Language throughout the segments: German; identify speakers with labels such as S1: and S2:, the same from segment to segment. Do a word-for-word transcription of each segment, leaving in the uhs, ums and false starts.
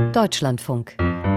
S1: Deutschlandfunk.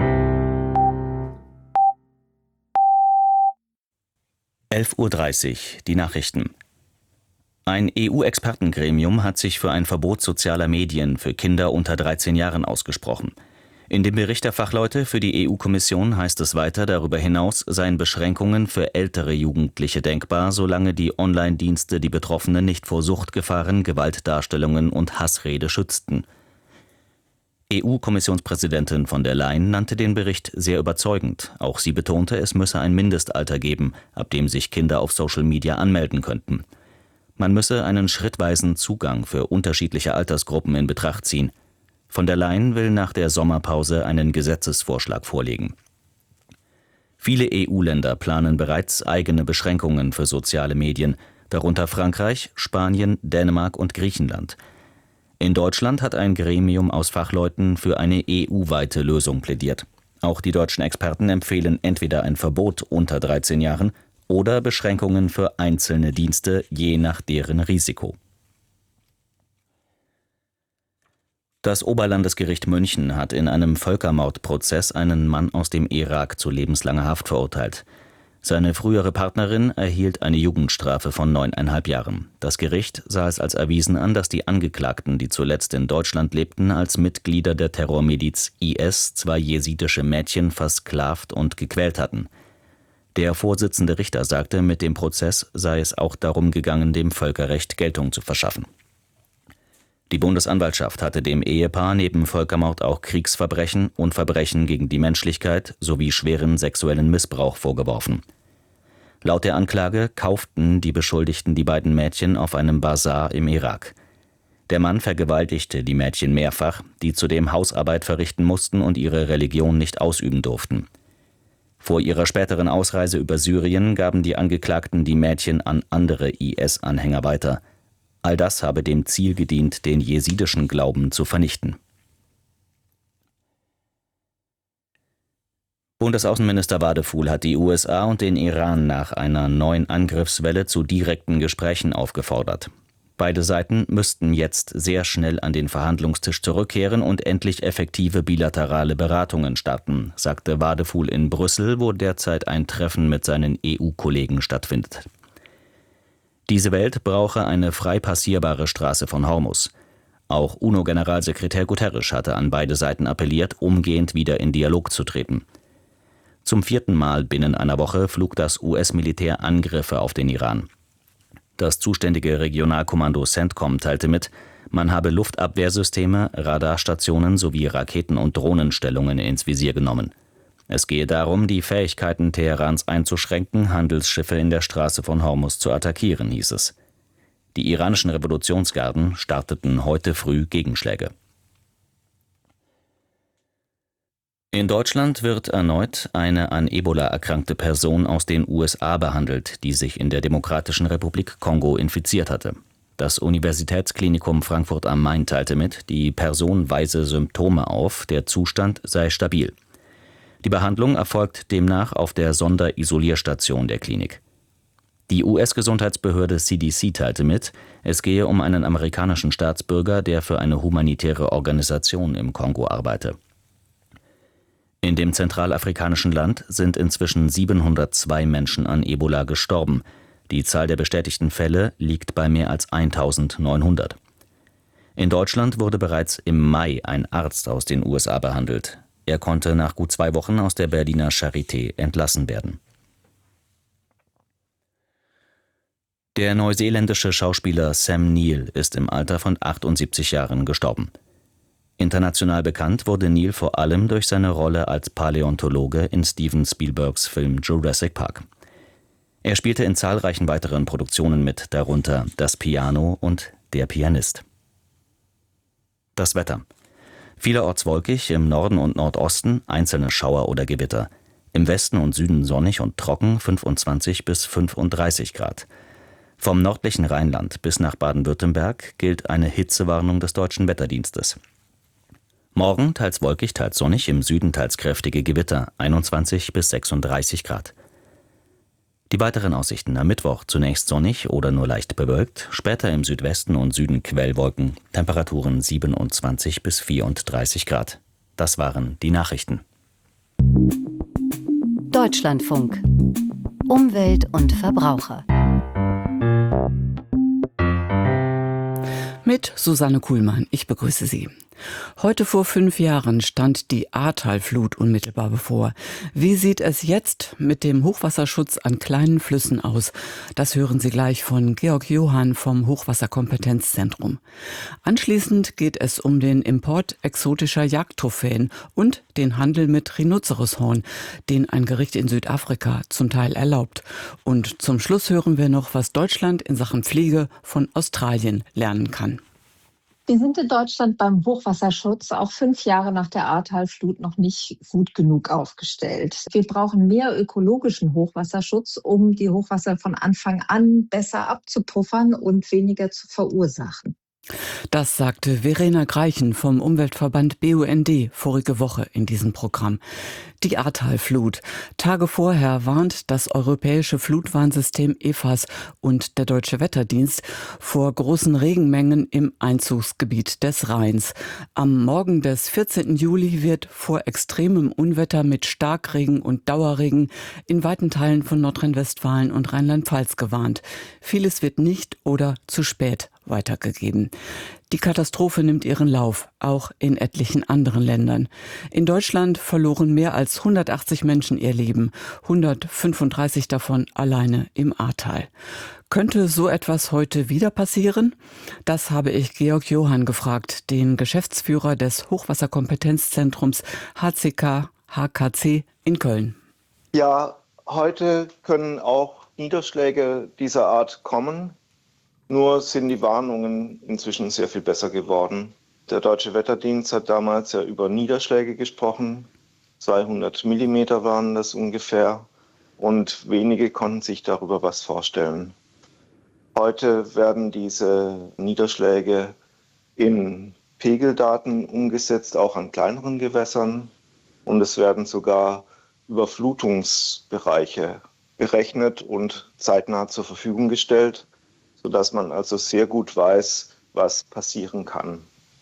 S2: elf Uhr dreißig, die Nachrichten. Ein E U-Expertengremium hat sich für ein Verbot sozialer Medien für Kinder unter dreizehn Jahren ausgesprochen. In dem Bericht der Fachleute für die E U-Kommission heißt es weiter, darüber hinaus seien Beschränkungen für ältere Jugendliche denkbar, solange die Online-Dienste die Betroffenen nicht vor Suchtgefahren, Gewaltdarstellungen und Hassrede schützten. E U-Kommissionspräsidentin von der Leyen nannte den Bericht sehr überzeugend. Auch sie betonte, es müsse ein Mindestalter geben, ab dem sich Kinder auf Social Media anmelden könnten. Man müsse einen schrittweisen Zugang für unterschiedliche Altersgruppen in Betracht ziehen. Von der Leyen will nach der Sommerpause einen Gesetzesvorschlag vorlegen. Viele E U-Länder planen bereits eigene Beschränkungen für soziale Medien, darunter Frankreich, Spanien, Dänemark und Griechenland. In Deutschland hat ein Gremium aus Fachleuten für eine E U-weite Lösung plädiert. Auch die deutschen Experten empfehlen entweder ein Verbot unter dreizehn Jahren oder Beschränkungen für einzelne Dienste, je nach deren Risiko. Das Oberlandesgericht München hat in einem Völkermordprozess einen Mann aus dem Irak zu lebenslanger Haft verurteilt. Seine frühere Partnerin erhielt eine Jugendstrafe von neuneinhalb Jahren. Das Gericht sah es als erwiesen an, dass die Angeklagten, die zuletzt in Deutschland lebten, als Mitglieder der Terrormiliz I S zwei jesidische Mädchen versklavt und gequält hatten. Der Vorsitzende Richter sagte, mit dem Prozess sei es auch darum gegangen, dem Völkerrecht Geltung zu verschaffen. Die Bundesanwaltschaft hatte dem Ehepaar neben Völkermord auch Kriegsverbrechen und Verbrechen gegen die Menschlichkeit sowie schweren sexuellen Missbrauch vorgeworfen. Laut der Anklage kauften die Beschuldigten die beiden Mädchen auf einem Basar im Irak. Der Mann vergewaltigte die Mädchen mehrfach, die zudem Hausarbeit verrichten mussten und ihre Religion nicht ausüben durften. Vor ihrer späteren Ausreise über Syrien gaben die Angeklagten die Mädchen an andere I S-Anhänger weiter. All das habe dem Ziel gedient, den jesidischen Glauben zu vernichten. Bundesaußenminister Wadefuhl hat die U S A und den Iran nach einer neuen Angriffswelle zu direkten Gesprächen aufgefordert. Beide Seiten müssten jetzt sehr schnell an den Verhandlungstisch zurückkehren und endlich effektive bilaterale Beratungen starten, sagte Wadefuhl in Brüssel, wo derzeit ein Treffen mit seinen E U-Kollegen stattfindet. Diese Welt brauche eine frei passierbare Straße von Hormus. Auch UNO-Generalsekretär Guterres hatte an beide Seiten appelliert, umgehend wieder in Dialog zu treten. Zum vierten Mal binnen einer Woche flog das U S-Militär Angriffe auf den Iran. Das zuständige Regionalkommando CENTCOM teilte mit, man habe Luftabwehrsysteme, Radarstationen sowie Raketen- und Drohnenstellungen ins Visier genommen. Es gehe darum, die Fähigkeiten Teherans einzuschränken, Handelsschiffe in der Straße von Hormus zu attackieren, hieß es. Die iranischen Revolutionsgarden starteten heute früh Gegenschläge. In Deutschland wird erneut eine an Ebola erkrankte Person aus den U S A behandelt, die sich in der Demokratischen Republik Kongo infiziert hatte. Das Universitätsklinikum Frankfurt am Main teilte mit, die Person weise Symptome auf, der Zustand sei stabil. Die Behandlung erfolgt demnach auf der Sonderisolierstation der Klinik. Die U S-Gesundheitsbehörde C D C teilte mit, es gehe um einen amerikanischen Staatsbürger, der für eine humanitäre Organisation im Kongo arbeite. In dem zentralafrikanischen Land sind inzwischen siebenhundertzwei Menschen an Ebola gestorben. Die Zahl der bestätigten Fälle liegt bei mehr als eintausendneunhundert. In Deutschland wurde bereits im Mai ein Arzt aus den U S A behandelt. Er konnte nach gut zwei Wochen aus der Berliner Charité entlassen werden. Der neuseeländische Schauspieler Sam Neill ist im Alter von achtundsiebzig Jahren gestorben. International bekannt wurde Neill vor allem durch seine Rolle als Paläontologe in Steven Spielbergs Film Jurassic Park. Er spielte in zahlreichen weiteren Produktionen mit, darunter Das Piano und Der Pianist. Das Wetter. Vielerorts wolkig, im Norden und Nordosten einzelne Schauer oder Gewitter. Im Westen und Süden sonnig und trocken, fünfundzwanzig bis fünfunddreißig Grad. Vom nördlichen Rheinland bis nach Baden-Württemberg gilt eine Hitzewarnung des Deutschen Wetterdienstes. Morgen teils wolkig, teils sonnig, im Süden teils kräftige Gewitter, einundzwanzig bis sechsunddreißig Grad. Die weiteren Aussichten: am Mittwoch zunächst sonnig oder nur leicht bewölkt, später im Südwesten und Süden Quellwolken, Temperaturen siebenundzwanzig bis vierunddreißig Grad. Das waren die Nachrichten.
S1: Deutschlandfunk. Umwelt und Verbraucher.
S3: Mit Susanne Kuhlmann. Ich begrüße Sie. Heute vor fünf Jahren stand die Ahrtalflut unmittelbar bevor. Wie sieht es jetzt mit dem Hochwasserschutz an kleinen Flüssen aus? Das hören Sie gleich von Georg Johann vom Hochwasserkompetenzzentrum. Anschließend geht es um den Import exotischer Jagdtrophäen und den Handel mit Rhinozeroshorn, den ein Gericht in Südafrika zum Teil erlaubt. Und zum Schluss hören wir noch, was Deutschland in Sachen Pflege von Australien lernen kann.
S4: Wir sind in Deutschland beim Hochwasserschutz auch fünf Jahre nach der Ahrtalflut noch nicht gut genug aufgestellt. Wir brauchen mehr ökologischen Hochwasserschutz, um die Hochwasser von Anfang an besser abzupuffern und weniger zu verursachen.
S3: Das sagte Verena Greichen vom Umweltverband B U N D vorige Woche in diesem Programm. Die Ahrtalflut. Tage vorher warnt das europäische Flutwarnsystem E F A S und der Deutsche Wetterdienst vor großen Regenmengen im Einzugsgebiet des Rheins. Am Morgen des vierzehnten Juli wird vor extremem Unwetter mit Starkregen und Dauerregen in weiten Teilen von Nordrhein-Westfalen und Rheinland-Pfalz gewarnt. Vieles wird nicht oder zu spät weitergegeben. Die Katastrophe nimmt ihren Lauf, auch in etlichen anderen Ländern. In Deutschland verloren mehr als hundertachtzig Menschen ihr Leben, hundertfünfunddreißig davon alleine im Ahrtal. Könnte so etwas heute wieder passieren? Das habe ich Georg Johann gefragt, den Geschäftsführer des Hochwasserkompetenzzentrums H C K H K C in Köln.
S5: Ja, heute können auch Niederschläge dieser Art kommen. Nur sind die Warnungen inzwischen sehr viel besser geworden. Der Deutsche Wetterdienst hat damals ja über Niederschläge gesprochen. zweihundert Millimeter waren das ungefähr. Und wenige konnten sich darüber was vorstellen. Heute werden diese Niederschläge in Pegeldaten umgesetzt, auch an kleineren Gewässern. Und es werden sogar Überflutungsbereiche berechnet und zeitnah zur Verfügung gestellt, sodass man also sehr gut weiß, was passieren kann.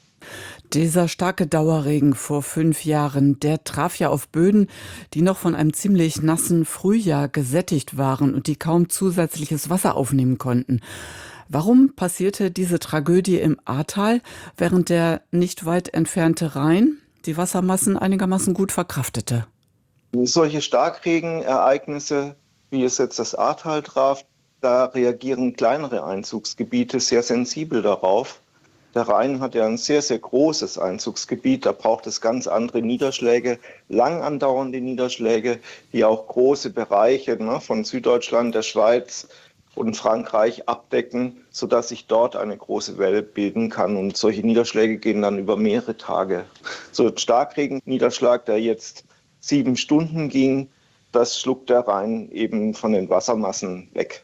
S3: Dieser starke Dauerregen vor fünf Jahren, der traf ja auf Böden, die noch von einem ziemlich nassen Frühjahr gesättigt waren und die kaum zusätzliches Wasser aufnehmen konnten. Warum passierte diese Tragödie im Ahrtal, während der nicht weit entfernte Rhein die Wassermassen einigermaßen gut verkraftete?
S5: Solche Starkregenereignisse, wie es jetzt das Ahrtal traf, da reagieren kleinere Einzugsgebiete sehr sensibel darauf. Der Rhein hat ja ein sehr, sehr großes Einzugsgebiet. Da braucht es ganz andere Niederschläge, lang andauernde Niederschläge, die auch große Bereiche ne, von Süddeutschland, der Schweiz und Frankreich abdecken, sodass sich dort eine große Welle bilden kann. Und solche Niederschläge gehen dann über mehrere Tage. So ein Starkregenniederschlag, der jetzt sieben Stunden ging, das schluckt der Rhein eben von den Wassermassen weg.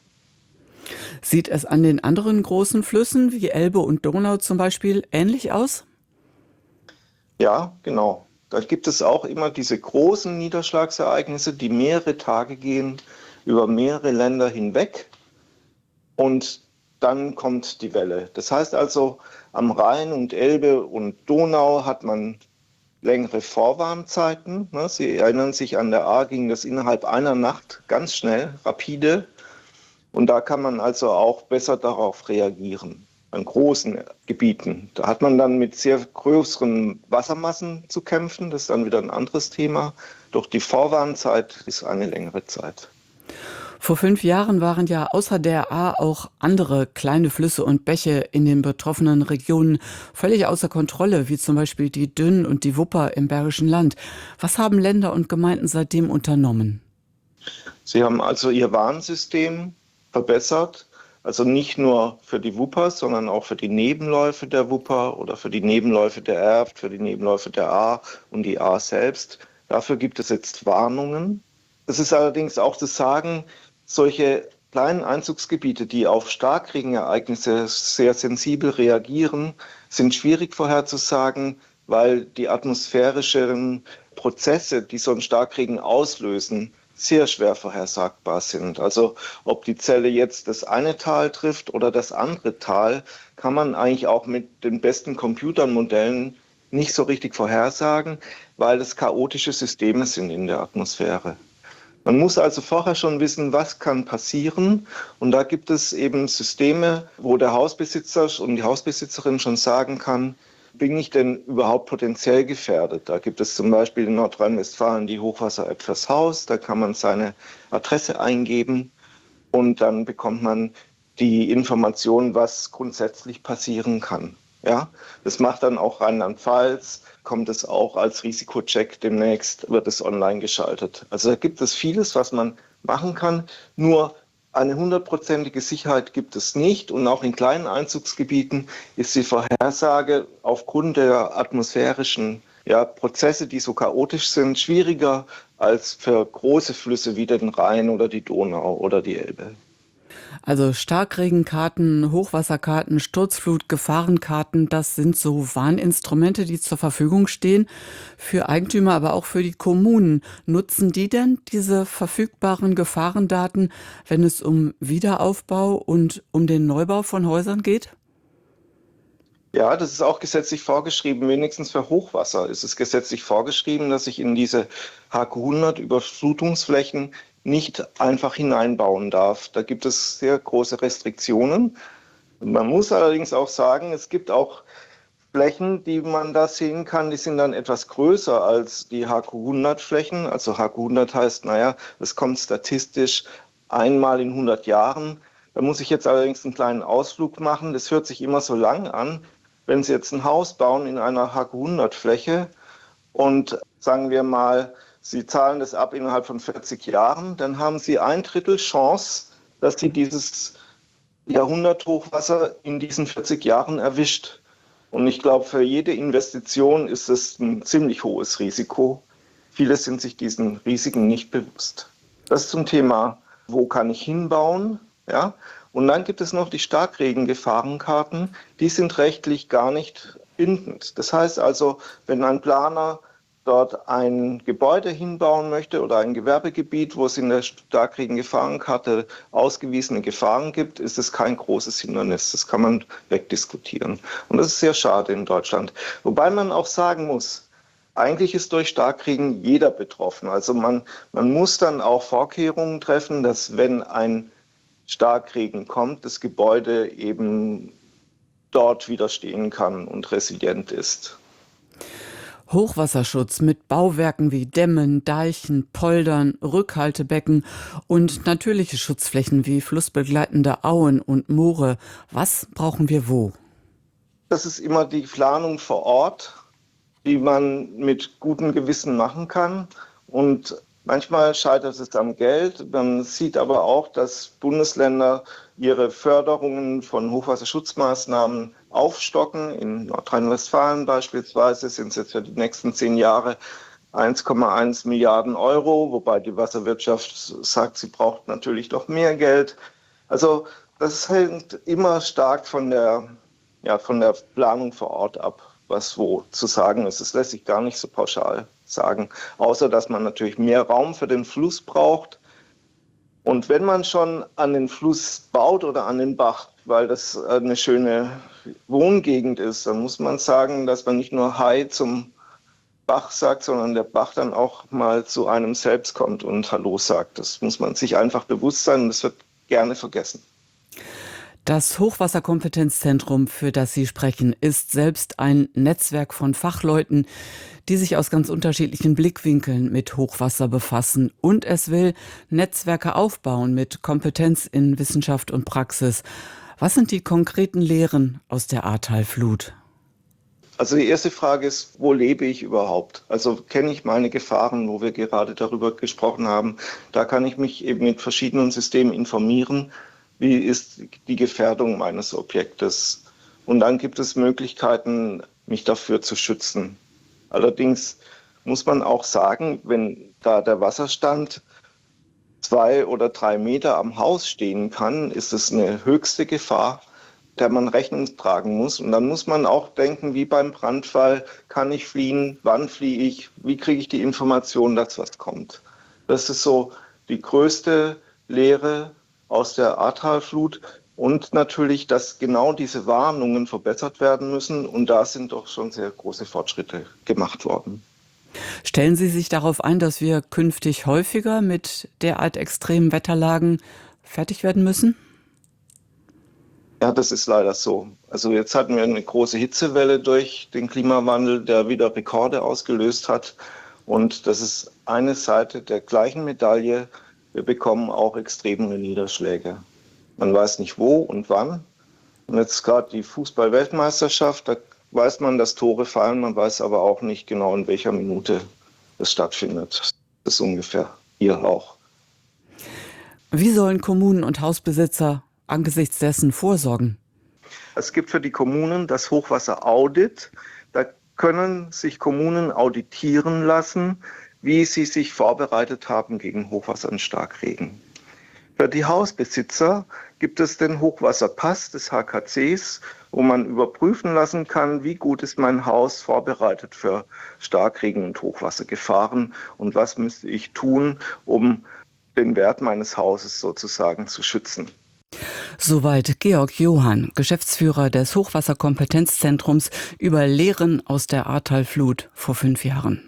S3: Sieht es an den anderen großen Flüssen wie Elbe und Donau zum Beispiel ähnlich aus?
S5: Ja, genau. Da gibt es auch immer diese großen Niederschlagsereignisse, die mehrere Tage gehen, über mehrere Länder hinweg. Und dann kommt die Welle. Das heißt also, am Rhein und Elbe und Donau hat man längere Vorwarnzeiten. Sie erinnern sich, an der Ahr ging das innerhalb einer Nacht ganz schnell, rapide. Und da kann man also auch besser darauf reagieren, an großen Gebieten. Da hat man dann mit sehr größeren Wassermassen zu kämpfen, das ist dann wieder ein anderes Thema. Doch die Vorwarnzeit ist eine längere Zeit.
S3: Vor fünf Jahren waren ja außer der Ahr auch andere kleine Flüsse und Bäche in den betroffenen Regionen völlig außer Kontrolle, wie zum Beispiel die Dünn und die Wupper im Bergischen Land. Was haben Länder und Gemeinden seitdem unternommen?
S5: Sie haben also ihr Warnsystem verbessert, also nicht nur für die Wupper, sondern auch für die Nebenläufe der Wupper oder für die Nebenläufe der Erft, für die Nebenläufe der Ahr und die Ahr selbst. Dafür gibt es jetzt Warnungen. Es ist allerdings auch zu sagen, solche kleinen Einzugsgebiete, die auf Starkregenereignisse sehr sensibel reagieren, sind schwierig vorherzusagen, weil die atmosphärischen Prozesse, die so einen Starkregen auslösen, sehr schwer vorhersagbar sind. Also ob die Zelle jetzt das eine Tal trifft oder das andere Tal, kann man eigentlich auch mit den besten Computermodellen nicht so richtig vorhersagen, weil es chaotische Systeme sind in der Atmosphäre. Man muss also vorher schon wissen, was kann passieren. Und da gibt es eben Systeme, wo der Hausbesitzer und die Hausbesitzerin schon sagen kann, bin ich denn überhaupt potenziell gefährdet? Da gibt es zum Beispiel in Nordrhein-Westfalen die Hochwasser-App fürs Haus. Da kann man seine Adresse eingeben und dann bekommt man die Information, was grundsätzlich passieren kann. Ja, das macht dann auch Rheinland-Pfalz, kommt es auch als Risikocheck demnächst, wird es online geschaltet. Also da gibt es vieles, was man machen kann, nur eine hundertprozentige Sicherheit gibt es nicht und auch in kleinen Einzugsgebieten ist die Vorhersage aufgrund der atmosphärischen ja, Prozesse, die so chaotisch sind, schwieriger als für große Flüsse wie den Rhein oder die Donau oder die Elbe.
S3: Also Starkregenkarten, Hochwasserkarten, Sturzflut, Gefahrenkarten, das sind so Warninstrumente, die zur Verfügung stehen für Eigentümer, aber auch für die Kommunen. Nutzen die denn diese verfügbaren Gefahrendaten, wenn es um Wiederaufbau und um den Neubau von Häusern geht?
S5: Ja, das ist auch gesetzlich vorgeschrieben, wenigstens für Hochwasser ist es gesetzlich vorgeschrieben, dass ich in diese H K hundert Überflutungsflächen nicht einfach hineinbauen darf. Da gibt es sehr große Restriktionen. Man muss allerdings auch sagen, es gibt auch Flächen, die man da sehen kann, die sind dann etwas größer als die H K hundert Flächen. Also H K hundert heißt, naja, das kommt statistisch einmal in hundert Jahren. Da muss ich jetzt allerdings einen kleinen Ausflug machen. Das hört sich immer so lang an. Wenn Sie jetzt ein Haus bauen in einer H K hundert Fläche und sagen wir mal, Sie zahlen das ab innerhalb von vierzig Jahren, dann haben Sie ein Drittel Chance, dass Sie dieses Jahrhunderthochwasser in diesen vierzig Jahren erwischt. Und ich glaube, für jede Investition ist es ein ziemlich hohes Risiko. Viele sind sich diesen Risiken nicht bewusst. Das zum Thema, wo kann ich hinbauen? Ja? Und dann gibt es noch die Starkregengefahrenkarten. Die sind rechtlich gar nicht bindend. Das heißt also, wenn ein Planer dort ein Gebäude hinbauen möchte oder ein Gewerbegebiet, wo es in der Starkregengefahrenkarte ausgewiesene Gefahren gibt, ist es kein großes Hindernis. Das kann man wegdiskutieren. Und das ist sehr schade in Deutschland. Wobei man auch sagen muss, eigentlich ist durch Starkregen jeder betroffen. Also man, man muss dann auch Vorkehrungen treffen, dass wenn ein Starkregen kommt, das Gebäude eben dort widerstehen kann und resilient ist.
S3: Hochwasserschutz mit Bauwerken wie Dämmen, Deichen, Poldern, Rückhaltebecken und natürliche Schutzflächen wie flussbegleitende Auen und Moore. Was brauchen wir wo?
S5: Das ist immer die Planung vor Ort, die man mit gutem Gewissen machen kann. Und manchmal scheitert es am Geld. Man sieht aber auch, dass Bundesländer ihre Förderungen von Hochwasserschutzmaßnahmen aufstocken. In Nordrhein-Westfalen beispielsweise sind es jetzt für die nächsten zehn Jahre eins Komma eins Milliarden Euro, wobei die Wasserwirtschaft sagt, sie braucht natürlich noch mehr Geld. Also das hängt immer stark von der, ja, von der Planung vor Ort ab, was wo zu sagen ist. Das lässt sich gar nicht so pauschal sagen, außer dass man natürlich mehr Raum für den Fluss braucht. Und wenn man schon an den Fluss baut oder an den Bach, weil das eine schöne Wohngegend ist, dann muss man sagen, dass man nicht nur Hi zum Bach sagt, sondern der Bach dann auch mal zu einem selbst kommt und Hallo sagt. Das muss man sich einfach bewusst sein und das wird gerne vergessen.
S3: Das Hochwasserkompetenzzentrum, für das Sie sprechen, ist selbst ein Netzwerk von Fachleuten, die sich aus ganz unterschiedlichen Blickwinkeln mit Hochwasser befassen. Und es will Netzwerke aufbauen mit Kompetenz in Wissenschaft und Praxis. Was sind die konkreten Lehren aus der Ahrtalflut?
S5: Also die erste Frage ist, wo lebe ich überhaupt? Also kenne ich meine Gefahren, wo wir gerade darüber gesprochen haben. Da kann ich mich eben mit verschiedenen Systemen informieren. Wie ist die Gefährdung meines Objektes? Und dann gibt es Möglichkeiten, mich dafür zu schützen. Allerdings muss man auch sagen, wenn da der Wasserstand zwei oder drei Meter am Haus stehen kann, ist es eine höchste Gefahr, der man Rechnung tragen muss. Und dann muss man auch denken, wie beim Brandfall, kann ich fliehen, wann fliehe ich, wie kriege ich die Information, dass was kommt. Das ist so die größte Lehre aus der Ahrtalflut. Und natürlich, dass genau diese Warnungen verbessert werden müssen. Und da sind doch schon sehr große Fortschritte gemacht worden.
S3: Stellen Sie sich darauf ein, dass wir künftig häufiger mit derart extremen Wetterlagen fertig werden müssen?
S5: Ja, das ist leider so. Also jetzt hatten wir eine große Hitzewelle durch den Klimawandel, der wieder Rekorde ausgelöst hat. Und das ist eine Seite der gleichen Medaille. Wir bekommen auch extreme Niederschläge. Man weiß nicht wo und wann. Und jetzt gerade die Fußball-Weltmeisterschaft, da weiß man, dass Tore fallen, man weiß aber auch nicht genau, in welcher Minute es stattfindet. Das ist ungefähr hier auch.
S3: Wie sollen Kommunen und Hausbesitzer angesichts dessen vorsorgen?
S5: Es gibt für die Kommunen das Hochwasser-Audit. Da können sich Kommunen auditieren lassen, wie sie sich vorbereitet haben gegen Hochwasser und Starkregen. Für die Hausbesitzer gibt es den Hochwasserpass des H K Cs, wo man überprüfen lassen kann, wie gut ist mein Haus vorbereitet für Starkregen und Hochwassergefahren und was müsste ich tun, um den Wert meines Hauses sozusagen zu schützen.
S3: Soweit Georg Johann, Geschäftsführer des Hochwasserkompetenzzentrums, über Lehren aus der Ahrtalflut vor fünf Jahren.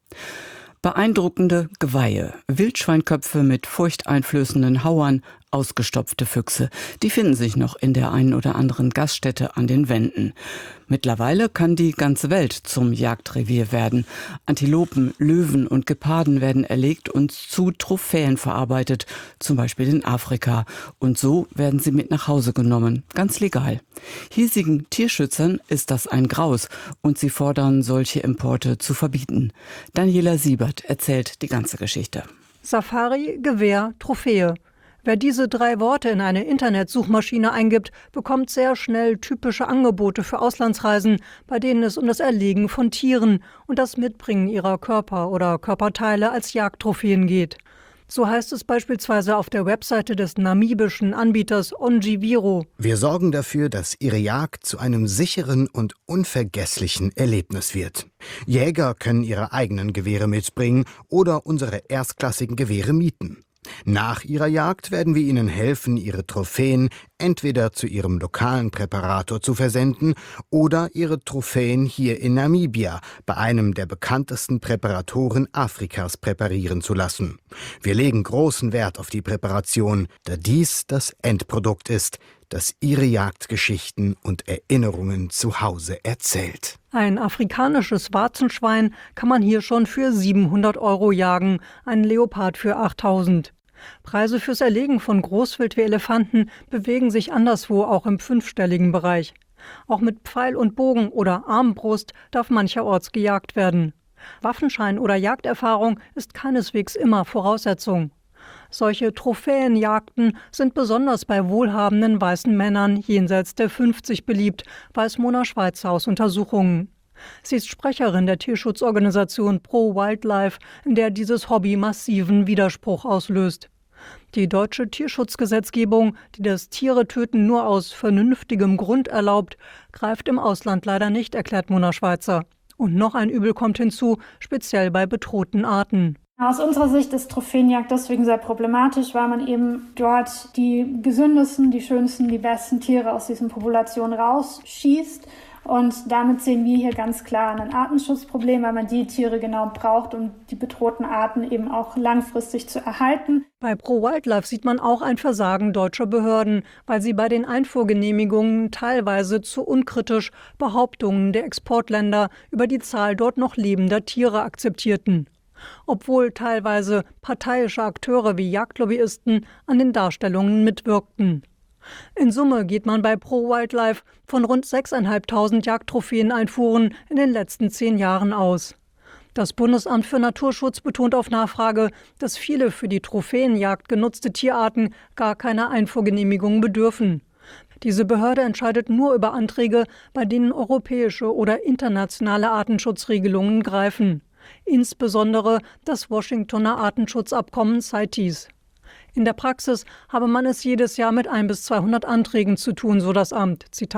S3: Beeindruckende Geweihe, Wildschweinköpfe mit furchteinflößenden Hauern, ausgestopfte Füchse. Die finden sich noch in der einen oder anderen Gaststätte an den Wänden. Mittlerweile kann die ganze Welt zum Jagdrevier werden. Antilopen, Löwen und Geparden werden erlegt und zu Trophäen verarbeitet, zum Beispiel in Afrika. Und so werden sie mit nach Hause genommen, ganz legal. Hiesigen Tierschützern ist das ein Graus und sie fordern, solche Importe zu verbieten. Daniela Siebert erzählt die ganze Geschichte.
S6: Safari, Gewehr, Trophäe. Wer diese drei Worte in eine Internetsuchmaschine eingibt, bekommt sehr schnell typische Angebote für Auslandsreisen, bei denen es um das Erlegen von Tieren und das Mitbringen ihrer Körper oder Körperteile als Jagdtrophäen geht. So heißt es beispielsweise auf der Webseite des namibischen Anbieters Onjibiro.
S7: Wir sorgen dafür, dass Ihre Jagd zu einem sicheren und unvergesslichen Erlebnis wird. Jäger können ihre eigenen Gewehre mitbringen oder unsere erstklassigen Gewehre mieten. Nach Ihrer Jagd werden wir Ihnen helfen, Ihre Trophäen entweder zu Ihrem lokalen Präparator zu versenden oder Ihre Trophäen hier in Namibia bei einem der bekanntesten Präparatoren Afrikas präparieren zu lassen. Wir legen großen Wert auf die Präparation, da dies das Endprodukt ist, das Ihre Jagdgeschichten und Erinnerungen zu Hause erzählt.
S6: Ein afrikanisches Warzenschwein kann man hier schon für siebenhundert Euro jagen, ein Leopard für achttausend. Preise fürs Erlegen von Großwild wie Elefanten bewegen sich anderswo auch im fünfstelligen Bereich. Auch mit Pfeil und Bogen oder Armbrust darf mancherorts gejagt werden. Waffenschein oder Jagderfahrung ist keineswegs immer Voraussetzung. Solche Trophäenjagden sind besonders bei wohlhabenden weißen Männern jenseits der fünfzig beliebt, weiß Mona Schweizer aus Untersuchungen. Sie ist Sprecherin der Tierschutzorganisation Pro Wildlife, in der dieses Hobby massiven Widerspruch auslöst. Die deutsche Tierschutzgesetzgebung, die das Tiere-Töten nur aus vernünftigem Grund erlaubt, greift im Ausland leider nicht, erklärt Mona Schweizer. Und noch ein Übel kommt hinzu, speziell bei bedrohten Arten.
S8: Aus unserer Sicht ist Trophäenjagd deswegen sehr problematisch, weil man eben dort die gesündesten, die schönsten, die besten Tiere aus diesen Populationen rausschießt. Und damit sehen wir hier ganz klar ein Artenschutzproblem, weil man die Tiere genau braucht, um die bedrohten Arten eben auch langfristig zu erhalten.
S6: Bei Pro Wildlife sieht man auch ein Versagen deutscher Behörden, weil sie bei den Einfuhrgenehmigungen teilweise zu unkritisch Behauptungen der Exportländer über die Zahl dort noch lebender Tiere akzeptierten. Obwohl teilweise parteiische Akteure wie Jagdlobbyisten an den Darstellungen mitwirkten. In Summe geht man bei Pro Wildlife von rund sechstausendfünfhundert Jagdtrophäeneinfuhren in den letzten zehn Jahren aus. Das Bundesamt für Naturschutz betont auf Nachfrage, dass viele für die Trophäenjagd genutzte Tierarten gar keiner Einfuhrgenehmigung bedürfen. Diese Behörde entscheidet nur über Anträge, bei denen europäische oder internationale Artenschutzregelungen greifen. Insbesondere das Washingtoner Artenschutzabkommen CITES. In der Praxis habe man es jedes Jahr mit ein bis zweihundert Anträgen zu tun, so das Amt. Zitat: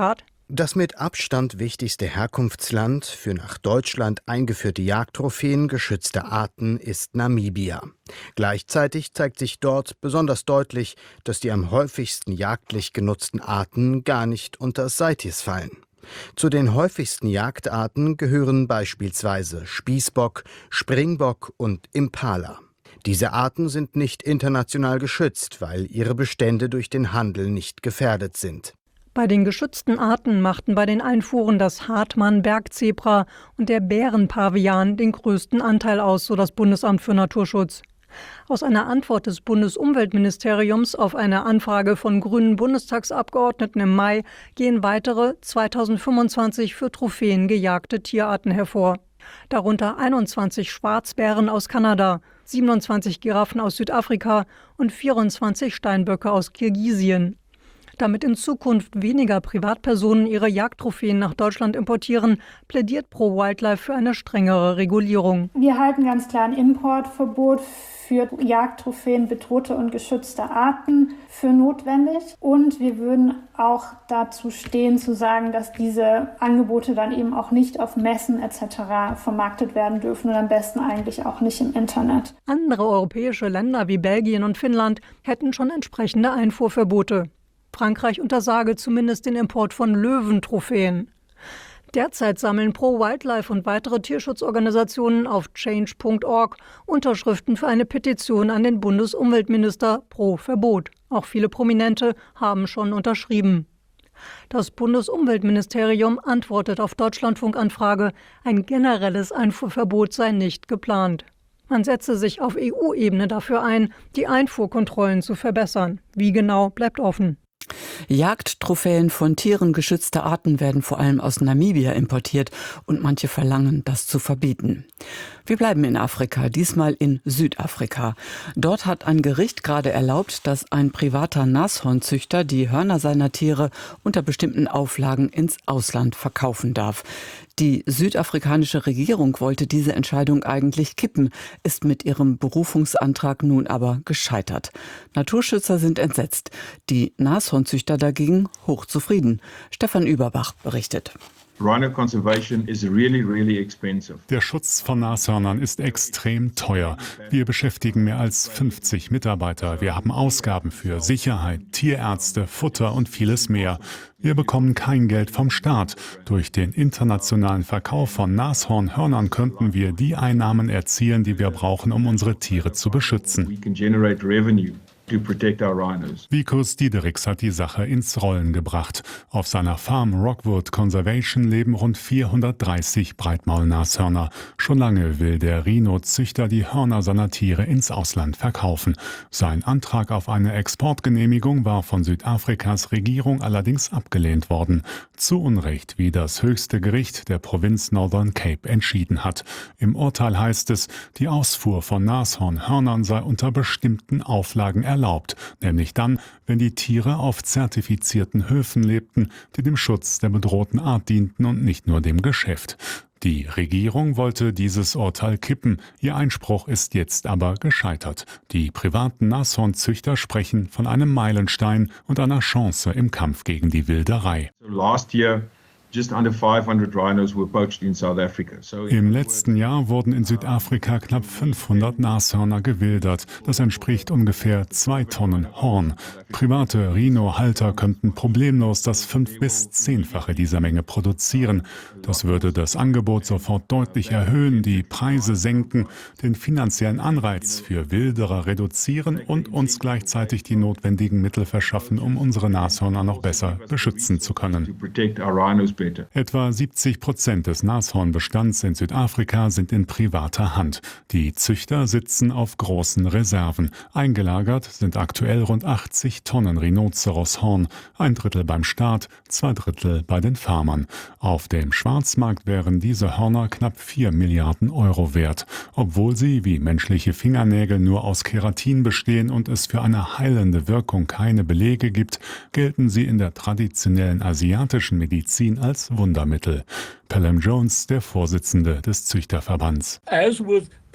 S7: Das mit Abstand wichtigste Herkunftsland für nach Deutschland eingeführte Jagdtrophäen geschützter Arten ist Namibia. Gleichzeitig zeigt sich dort besonders deutlich, dass die am häufigsten jagdlich genutzten Arten gar nicht unter CITES fallen. Zu den häufigsten Jagdarten gehören beispielsweise Spießbock, Springbock und Impala. Diese Arten sind nicht international geschützt, weil ihre Bestände durch den Handel nicht gefährdet sind.
S6: Bei den geschützten Arten machten bei den Einfuhren das Hartmann-Bergzebra und der Bärenpavian den größten Anteil aus, so das Bundesamt für Naturschutz. Aus einer Antwort des Bundesumweltministeriums auf eine Anfrage von grünen Bundestagsabgeordneten im Mai gehen weitere zweitausendfünfundzwanzig für Trophäen gejagte Tierarten hervor. Darunter einundzwanzig Schwarzbären aus Kanada, siebenundzwanzig Giraffen aus Südafrika und vierundzwanzig Steinböcke aus Kirgisien. Damit in Zukunft weniger Privatpersonen ihre Jagdtrophäen nach Deutschland importieren, plädiert Pro-Wildlife für eine strengere Regulierung.
S8: Wir halten ganz klar ein Importverbot für Jagdtrophäen bedrohte und geschützte Arten für notwendig. Und wir würden auch dazu stehen, zu sagen, dass diese Angebote dann eben auch nicht auf Messen et cetera vermarktet werden dürfen und am besten eigentlich auch nicht im Internet.
S6: Andere europäische Länder wie Belgien und Finnland hätten schon entsprechende Einfuhrverbote. Frankreich untersage zumindest den Import von Löwentrophäen. Derzeit sammeln Pro-Wildlife und weitere Tierschutzorganisationen auf change punkt org Unterschriften für eine Petition an den Bundesumweltminister pro Verbot. Auch viele Prominente haben schon unterschrieben. Das Bundesumweltministerium antwortet auf Deutschlandfunk-Anfrage, ein generelles Einfuhrverbot sei nicht geplant. Man setze sich auf E U-Ebene dafür ein, die Einfuhrkontrollen zu verbessern. Wie genau, bleibt offen.
S3: Jagdtrophäen von Tieren geschützter Arten werden vor allem aus Namibia importiert und manche verlangen, das zu verbieten. Wir bleiben in Afrika, diesmal in Südafrika. Dort hat ein Gericht gerade erlaubt, dass ein privater Nashornzüchter die Hörner seiner Tiere unter bestimmten Auflagen ins Ausland verkaufen darf. Die südafrikanische Regierung wollte diese Entscheidung eigentlich kippen, ist mit ihrem Berufungsantrag nun aber gescheitert. Naturschützer sind entsetzt, die Nashornzüchter dagegen hochzufrieden. Stefan Überbach berichtet.
S9: Rhino conservation is really, really expensive.
S10: Der Schutz von Nashörnern ist extrem teuer. Wir beschäftigen mehr als fünfzig Mitarbeiter. Wir haben Ausgaben für Sicherheit, Tierärzte, Futter und vieles mehr. Wir bekommen kein Geld vom Staat. Durch den internationalen Verkauf von Nashornhörnern könnten wir die Einnahmen erzielen, die wir brauchen, um unsere Tiere zu beschützen.
S9: We can generate revenue to protect our rhinos.
S10: Vikus Diedericks hat die Sache ins Rollen gebracht. Auf seiner Farm Rockwood Conservation leben rund vierhundertdreißig Breitmaulnashörner. Schon lange will der Rhino-Züchter die Hörner seiner Tiere ins Ausland verkaufen. Sein Antrag auf eine Exportgenehmigung war von Südafrikas Regierung allerdings abgelehnt worden. Zu Unrecht, wie das höchste Gericht der Provinz Northern Cape entschieden hat. Im Urteil heißt es, die Ausfuhr von Nashornhörnern sei unter bestimmten Auflagen erlaubt. erlaubt, nämlich dann, wenn die Tiere auf zertifizierten Höfen lebten, die dem Schutz der bedrohten Art dienten und nicht nur dem Geschäft. Die Regierung wollte dieses Urteil kippen, ihr Einspruch ist jetzt aber gescheitert. Die privaten Nashornzüchter sprechen von einem Meilenstein und einer Chance im Kampf gegen die Wilderei.
S9: So last year, just under five hundred rhinos were poached in South Africa. So
S10: Im letzten Jahr wurden in Südafrika knapp fünfhundert Nashörner gewildert. Das entspricht ungefähr zwei Tonnen Horn. Private Rhino-Halter könnten problemlos das fünf- bis zehnfache dieser Menge produzieren. Das würde das Angebot sofort deutlich erhöhen, die Preise senken, den finanziellen Anreiz für Wilderer reduzieren und uns gleichzeitig die notwendigen Mittel verschaffen, um unsere Nashörner noch besser beschützen zu können.
S9: to protect our rhinos better.
S10: Etwa siebzig Prozent des Nashornbestands in Südafrika sind in privater Hand. Die Züchter sitzen auf großen Reserven. Eingelagert sind aktuell rund achtzig Tonnen Rhinoceroshorn, ein Drittel beim Staat, zwei Drittel bei den Farmern. Auf dem Schwarzmarkt wären diese Hörner knapp vier Milliarden Euro wert. Obwohl sie wie menschliche Fingernägel nur aus Keratin bestehen und es für eine heilende Wirkung keine Belege gibt, gelten sie in der traditionellen asiatischen Medizin als Wundermittel. Pelham Jones, der Vorsitzende des Züchterverbands.
S11: As with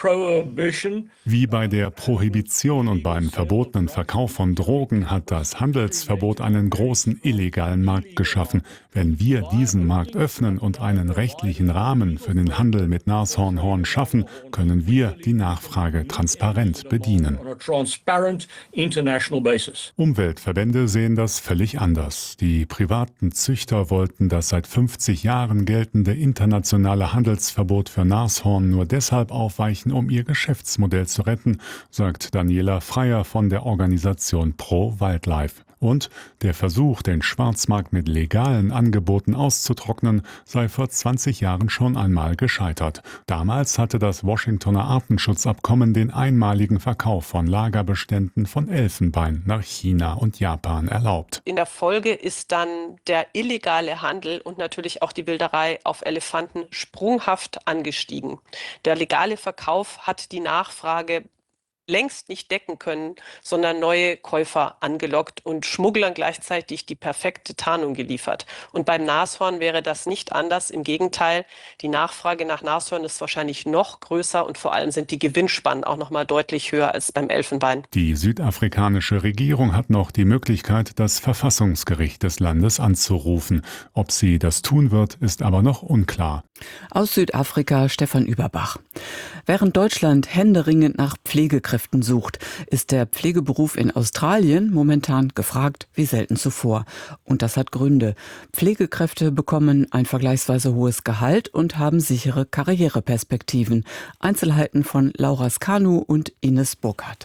S10: Wie bei der Prohibition und beim verbotenen Verkauf von Drogen hat das Handelsverbot einen großen illegalen Markt geschaffen. Wenn wir diesen Markt öffnen und einen rechtlichen Rahmen für den Handel mit Nashornhorn schaffen, können wir die Nachfrage transparent bedienen. Umweltverbände sehen das völlig anders. Die privaten Züchter wollten das seit fünfzig Jahren geltende internationale Handelsverbot für Nashorn nur deshalb aufweichen, um ihr Geschäftsmodell zu retten, sagt Daniela Freier von der Organisation Pro Wildlife. Und der Versuch, den Schwarzmarkt mit legalen Angeboten auszutrocknen, sei vor zwanzig Jahren schon einmal gescheitert. Damals hatte das Washingtoner Artenschutzabkommen den einmaligen Verkauf von Lagerbeständen von Elfenbein nach China und Japan erlaubt.
S11: In der Folge ist dann der illegale Handel und natürlich auch die Wilderei auf Elefanten sprunghaft angestiegen. Der legale Verkauf hat die Nachfrage längst nicht decken können, sondern neue Käufer angelockt und Schmugglern gleichzeitig die perfekte Tarnung geliefert. Und beim Nashorn wäre das nicht anders. Im Gegenteil, die Nachfrage nach Nashorn ist wahrscheinlich noch größer und vor allem sind die Gewinnspannen auch noch mal deutlich höher als beim Elfenbein.
S10: Die südafrikanische Regierung hat noch die Möglichkeit, das Verfassungsgericht des Landes anzurufen. Ob sie das tun wird, ist aber noch unklar.
S3: Aus Südafrika Stefan Überbach. Während Deutschland händeringend nach Pflegekräften sucht, ist der Pflegeberuf in Australien momentan gefragt wie selten zuvor. Und das hat Gründe. Pflegekräfte bekommen ein vergleichsweise hohes Gehalt und haben sichere Karriereperspektiven. Einzelheiten von Laura Skanu und Ines Burkhardt.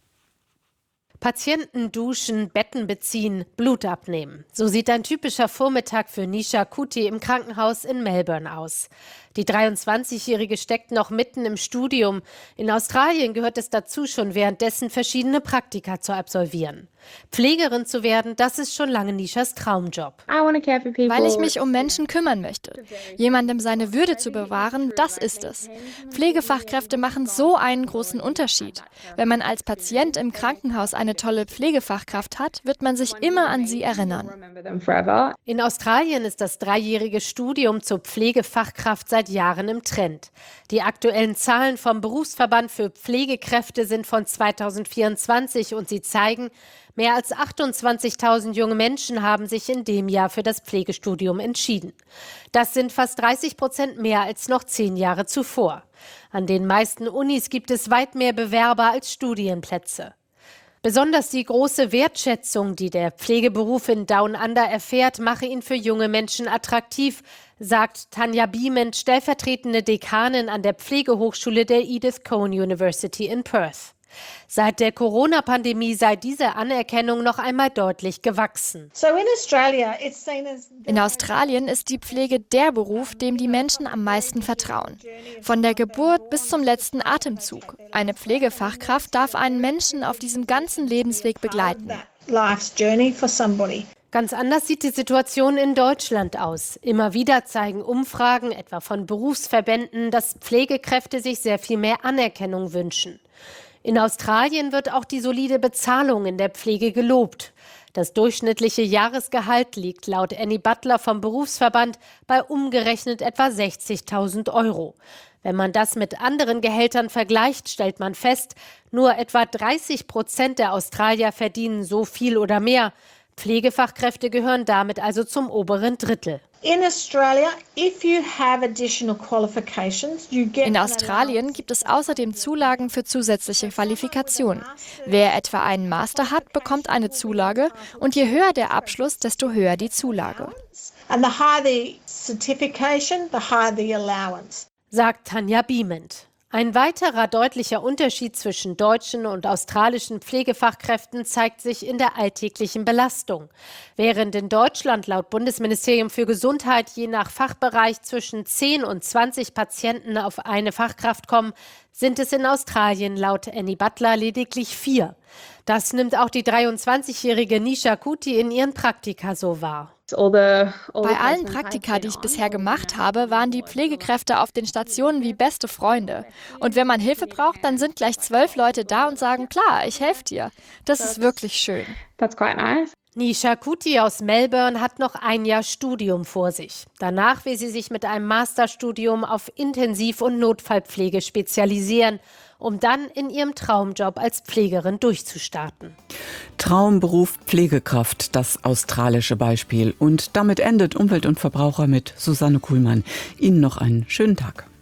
S12: Patienten duschen, Betten beziehen, Blut abnehmen. So sieht ein typischer Vormittag für Nisha Kuti im Krankenhaus in Melbourne aus. Die dreiundzwanzigjährige steckt noch mitten im Studium. In Australien gehört es dazu, schon währenddessen verschiedene Praktika zu absolvieren. Pflegerin zu werden, das ist schon lange Nishas Traumjob.
S13: Weil ich mich um Menschen kümmern möchte. Jemandem seine Würde zu bewahren, das ist es. Pflegefachkräfte machen so einen großen Unterschied. Wenn man als Patient im Krankenhaus eine tolle Pflegefachkraft hat, wird man sich immer an sie erinnern.
S12: In Australien ist das dreijährige Studium zur Pflegefachkraft seit Jahren im Trend. Die aktuellen Zahlen vom Berufsverband für Pflegekräfte sind von zweitausendvierundzwanzig und sie zeigen, mehr als achtundzwanzigtausend junge Menschen haben sich in dem Jahr für das Pflegestudium entschieden. Das sind fast dreißig Prozent mehr als noch zehn Jahre zuvor. An den meisten Unis gibt es weit mehr Bewerber als Studienplätze. Besonders die große Wertschätzung, die der Pflegeberuf in Down Under erfährt, mache ihn für junge Menschen attraktiv, sagt Tanja Beament, stellvertretende Dekanin an der Pflegehochschule der Edith Cowan University in Perth. Seit der Corona-Pandemie sei diese Anerkennung noch einmal deutlich gewachsen.
S13: In Australien ist die Pflege der Beruf, dem die Menschen am meisten vertrauen. Von der Geburt bis zum letzten Atemzug. Eine Pflegefachkraft darf einen Menschen auf diesem ganzen Lebensweg begleiten.
S12: Ganz anders sieht die Situation in Deutschland aus. Immer wieder zeigen Umfragen, etwa von Berufsverbänden, dass Pflegekräfte sich sehr viel mehr Anerkennung wünschen. In Australien wird auch die solide Bezahlung in der Pflege gelobt. Das durchschnittliche Jahresgehalt liegt laut Annie Butler vom Berufsverband bei umgerechnet etwa sechzigtausend Euro. Wenn man das mit anderen Gehältern vergleicht, stellt man fest, nur etwa dreißig Prozent der Australier verdienen so viel oder mehr. Pflegefachkräfte gehören damit also zum oberen Drittel.
S13: In Australien gibt es außerdem Zulagen für zusätzliche Qualifikationen. Wer etwa einen Master hat, bekommt eine Zulage und je höher der Abschluss, desto höher die Zulage.
S12: Sagt Tanja Beament. Ein weiterer deutlicher Unterschied zwischen deutschen und australischen Pflegefachkräften zeigt sich in der alltäglichen Belastung. Während in Deutschland laut Bundesministerium für Gesundheit je nach Fachbereich zwischen zehn und zwanzig Patienten auf eine Fachkraft kommen, sind es in Australien laut Annie Butler lediglich vier. Das nimmt auch die dreiundzwanzigjährige Nisha Kuti in ihren Praktika so wahr.
S13: Bei allen Praktika, die ich bisher gemacht habe, waren die Pflegekräfte auf den Stationen wie beste Freunde. Und wenn man Hilfe braucht, dann sind gleich zwölf Leute da und sagen, klar, ich helfe dir. Das ist wirklich schön.
S12: Nisha Kuti aus Melbourne hat noch ein Jahr Studium vor sich. Danach will sie sich mit einem Masterstudium auf Intensiv- und Notfallpflege spezialisieren, um dann in ihrem Traumjob als Pflegerin durchzustarten.
S3: Traumberuf Pflegekraft, das australische Beispiel. Und damit endet Umwelt und Verbraucher mit Susanne Kuhlmann. Ihnen noch einen schönen Tag.